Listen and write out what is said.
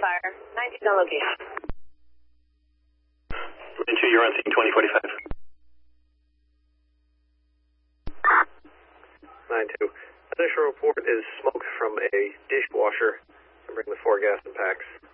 fire. 92 on location. 2, you're on scene 2045. 9-2. Initial report is smoke from a dishwasher. Bring the 4 gas and packs.